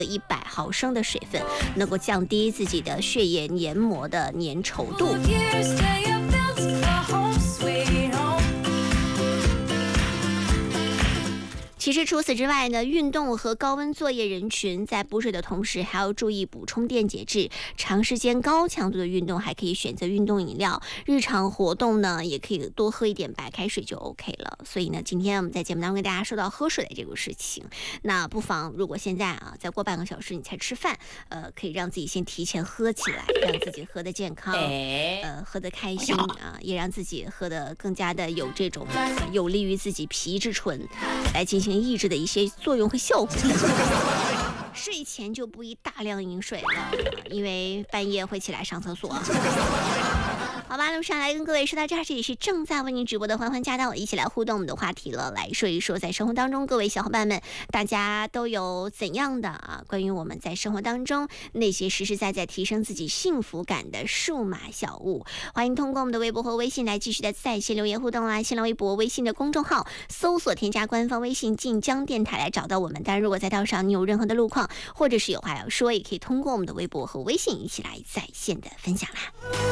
100毫升的水分，能够降低自己的血液黏膜的粘稠度。其实除此之外呢，运动和高温作业人群在补水的同时，还要注意补充电解质。长时间高强度的运动还可以选择运动饮料，日常活动呢也可以多喝一点白开水就 OK 了。所以呢，今天我们在节目当中跟大家说到喝水的这个事情，那不妨如果现在再过半个小时你才吃饭，可以让自己先提前喝起来，让自己喝得健康，喝得开心啊，也让自己喝得更加的有这种有利于自己皮质醇来进行抑制的一些作用和效果。睡前就不宜大量饮水了，因为半夜会起来上厕所。好吧，路上来跟各位说到这儿，这里是正在为您直播的欢欢驾到，一起来互动我们的话题了，来说一说在生活当中各位小伙伴们，大家都有怎样的关于我们在生活当中那些实实在在提升自己幸福感的数码小物。欢迎通过我们的微博和微信来继续的在线留言互动啦，新浪微博、微信的公众号搜索添加官方微信晋江电台来找到我们。当然，如果在道上你有任何的路况，或者是有话要说，也可以通过我们的微博和微信一起来在线的分享啦。